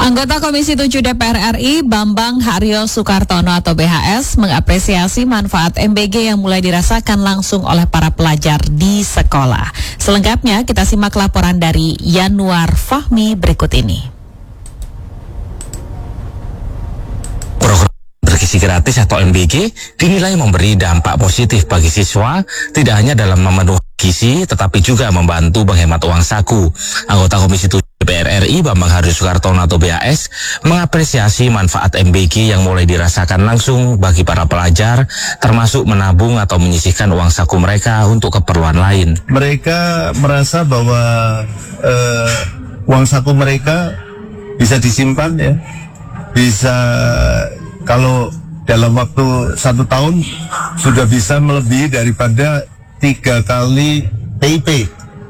Anggota Komisi 7 DPR RI Bambang Haryo Soekartono atau BHS mengapresiasi manfaat MBG yang mulai dirasakan langsung oleh para pelajar di sekolah. Selengkapnya kita simak laporan dari Yanuar Fahmi berikut ini. Program bergizi gratis atau MBG dinilai memberi dampak positif bagi siswa, tidak hanya dalam memenuhi gizi, tetapi juga membantu menghemat uang saku. Anggota Komisi 7 DPR RI Bambang Haryo Soekartono atau BHS mengapresiasi manfaat MBG yang mulai dirasakan langsung bagi para pelajar, termasuk menabung atau menyisihkan uang saku mereka untuk keperluan lain. Mereka merasa bahwa uang saku mereka bisa disimpan ya, bisa kalau dalam waktu 1 tahun sudah bisa melebihi daripada 3 kali PIP.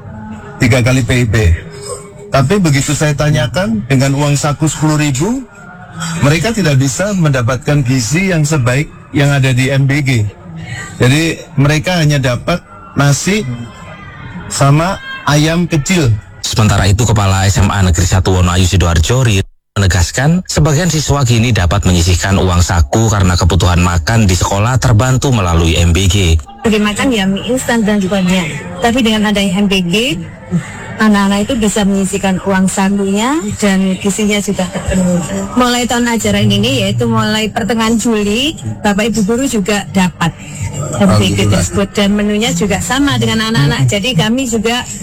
Tapi begitu saya tanyakan, dengan uang saku 10.000, mereka tidak bisa mendapatkan gizi yang sebaik yang ada di MBG. Jadi mereka hanya dapat nasi sama ayam kecil. Sementara itu, Kepala SMA Negeri 1 Wonoayu Sidoarjo menegaskan sebagian siswa kini dapat menyisihkan uang saku karena kebutuhan makan di sekolah terbantu melalui MBG. Bagi makan ya mie instan dan juga mie. Tapi dengan adanya MBG, anak-anak itu bisa menyisihkan uang sakunya dan gizinya juga terpenuhi. Mulai tahun ajaran ini, yaitu mulai pertengahan Juli, Bapak Ibu guru juga dapat MBG tersebut dan menunya juga sama dengan anak-anak. Jadi kami juga